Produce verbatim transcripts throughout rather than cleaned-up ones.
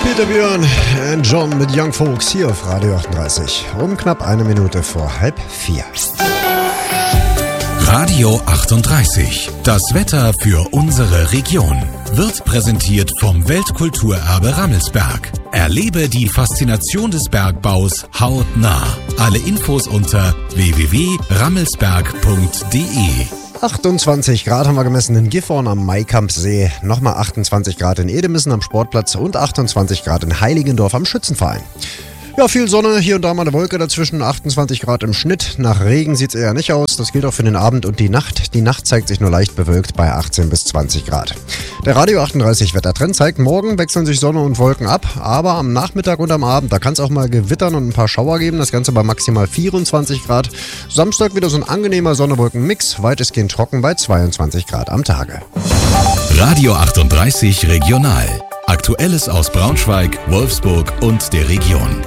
Peter Björn und John mit Young Folks hier auf Radio achtunddreißig. Um knapp eine Minute vor halb vier. Radio achtunddreißig. Das Wetter für unsere Region wird präsentiert vom Weltkulturerbe Rammelsberg. Erlebe die Faszination des Bergbaus hautnah. Alle Infos unter w w w punkt rammelsberg punkt d e. achtundzwanzig Grad haben wir gemessen in Gifhorn am Maikampsee, nochmal achtundzwanzig Grad in Edemissen am Sportplatz und achtundzwanzig Grad in Heiligendorf am Schützenverein. Ja, viel Sonne, hier und da mal eine Wolke dazwischen, achtundzwanzig Grad im Schnitt. Nach Regen sieht es eher nicht aus, das gilt auch für den Abend und die Nacht. Die Nacht zeigt sich nur leicht bewölkt bei achtzehn bis zwanzig Grad. Der Radio achtunddreißig Wettertrend zeigt, morgen wechseln sich Sonne und Wolken ab, aber am Nachmittag und am Abend, da kann es auch mal gewittern und ein paar Schauer geben, das Ganze bei maximal vierundzwanzig Grad. Samstag wieder so ein angenehmer Sonne-Wolken-Mix, weitestgehend trocken bei zweiundzwanzig Grad am Tage. Radio achtunddreißig Regional. Aktuelles aus Braunschweig, Wolfsburg und der Region.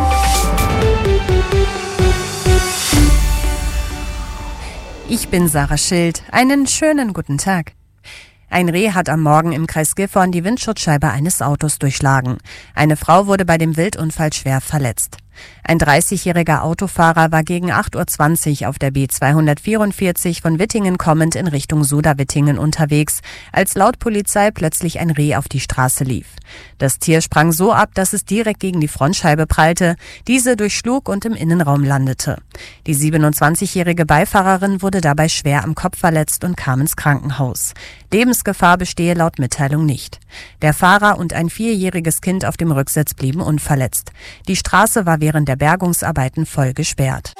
Ich bin Sarah Schild. Einen schönen guten Tag. Ein Reh hat am Morgen im Kreis Gifhorn die Windschutzscheibe eines Autos durchschlagen. Eine Frau wurde bei dem Wildunfall schwer verletzt. Ein dreißigjähriger Autofahrer war gegen acht Uhr zwanzig auf der B zweihundertvierundvierzig von Wittingen kommend in Richtung Suda-Wittingen unterwegs, als laut Polizei plötzlich ein Reh auf die Straße lief. Das Tier sprang so ab, dass es direkt gegen die Frontscheibe prallte, diese durchschlug und im Innenraum landete. Die siebenundzwanzigjährige Beifahrerin wurde dabei schwer am Kopf verletzt und kam ins Krankenhaus. Lebensgefahr bestehe laut Mitteilung nicht. Der Fahrer und ein vierjähriges Kind auf dem Rücksitz blieben unverletzt. Die Straße war während der Bergungsarbeiten voll gesperrt.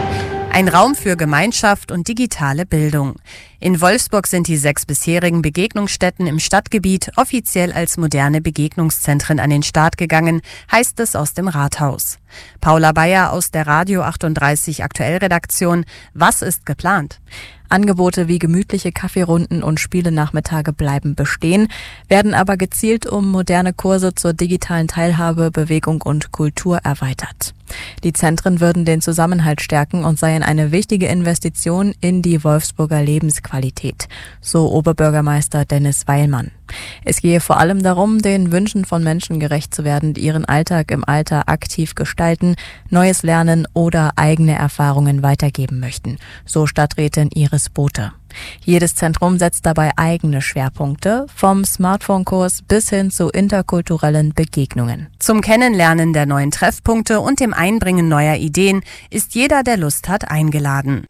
Ein Raum für Gemeinschaft und digitale Bildung. In Wolfsburg sind die sechs bisherigen Begegnungsstätten im Stadtgebiet offiziell als moderne Begegnungszentren an den Start gegangen, heißt es aus dem Rathaus. Paula Bayer aus der Radio achtunddreißig Aktuellredaktion. Was ist geplant? Angebote wie gemütliche Kaffeerunden und Spielenachmittage bleiben bestehen, werden aber gezielt um moderne Kurse zur digitalen Teilhabe, Bewegung und Kultur erweitert. Die Zentren würden den Zusammenhalt stärken und seien eine wichtige Investition in die Wolfsburger Lebensqualität, so Oberbürgermeister Dennis Weilmann. Es gehe vor allem darum, den Wünschen von Menschen gerecht zu werden, die ihren Alltag im Alter aktiv gestalten, Neues lernen oder eigene Erfahrungen weitergeben möchten, so Stadträtin Iris Bote. Jedes Zentrum setzt dabei eigene Schwerpunkte, vom Smartphone-Kurs bis hin zu interkulturellen Begegnungen. Zum Kennenlernen der neuen Treffpunkte und dem Einbringen neuer Ideen ist jeder, der Lust hat, eingeladen.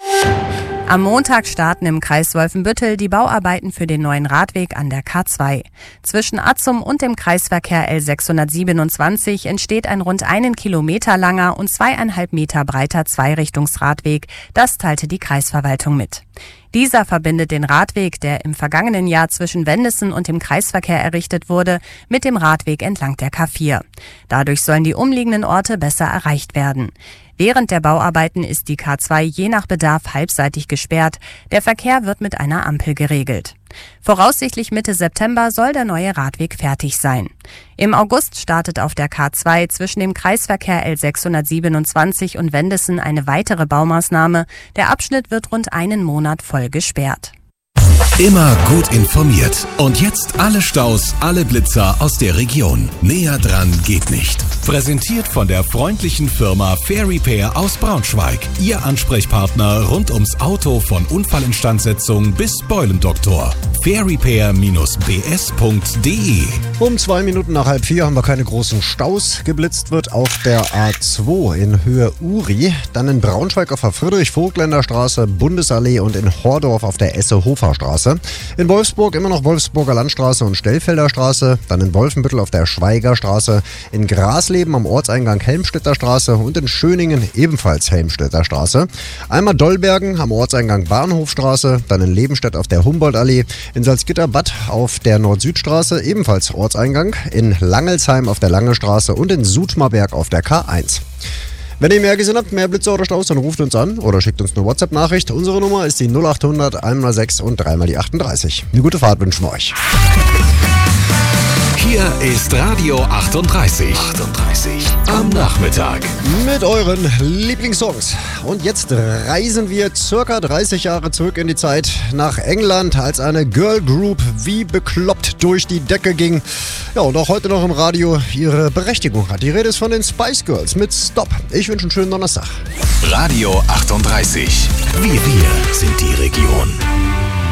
Am Montag starten im Kreis Wolfenbüttel die Bauarbeiten für den neuen Radweg an der K zwei. Zwischen Atzum und dem Kreisverkehr L sechshundertsiebenundzwanzig entsteht ein rund einen Kilometer langer und zweieinhalb Meter breiter Zweirichtungsradweg. Das teilte die Kreisverwaltung mit. Dieser verbindet den Radweg, der im vergangenen Jahr zwischen Wendessen und dem Kreisverkehr errichtet wurde, mit dem Radweg entlang der K vier. Dadurch sollen die umliegenden Orte besser erreicht werden. Während der Bauarbeiten ist die K zwei je nach Bedarf halbseitig gesperrt. Der Verkehr wird mit einer Ampel geregelt. Voraussichtlich Mitte September soll der neue Radweg fertig sein. Im August startet auf der K zwei zwischen dem Kreisverkehr L sechshundertsiebenundzwanzig und Wendessen eine weitere Baumaßnahme. Der Abschnitt wird rund einen Monat voll gesperrt. Immer gut informiert. Und jetzt alle Staus, alle Blitzer aus der Region. Näher dran geht nicht. Präsentiert von der freundlichen Firma Fair Repair aus Braunschweig. Ihr Ansprechpartner rund ums Auto von Unfallinstandsetzung bis Beulendoktor. fair repair Bindestrich b s punkt d e. Um zwei Minuten nach halb vier haben wir keine großen Staus. Geblitzt wird auf der A zwei in Höhe Uri, dann in Braunschweig auf der Friedrich-Vogtländer-Straße, Bundesallee und in Hordorf auf der Esse-Hofer-Straße. In Wolfsburg immer noch Wolfsburger Landstraße und Stellfelder Straße, dann in Wolfenbüttel auf der Schweigerstraße, in Grasleben am Ortseingang Helmstedter Straße und in Schöningen ebenfalls Helmstedter Straße. Einmal Dollbergen am Ortseingang Bahnhofstraße, dann in Lebenstedt auf der Humboldtallee, in Salzgitter-Bad auf der Nord-Süd-Straße, ebenfalls Ortseingang, in Langelsheim auf der Lange Straße und in Sudmarberg auf der K eins. Wenn ihr mehr gesehen habt, mehr Blitze oder Staus, dann ruft uns an oder schickt uns eine WhatsApp-Nachricht. Unsere Nummer ist die null acht hundert, eins mal sechs und drei mal die achtunddreißig. Eine gute Fahrt wünschen wir euch. Hier ist Radio achtunddreißig. achtunddreißig am Nachmittag. Mit euren Lieblingssongs. Und jetzt reisen wir circa dreißig Jahre zurück in die Zeit nach England, als eine Girl Group wie bekloppt durch die Decke ging. Ja, und auch heute noch im Radio ihre Berechtigung hat. Die Rede ist von den Spice Girls mit Stop. Ich wünsche einen schönen Donnerstag. Radio achtunddreißig. Wir, wir sind die Region.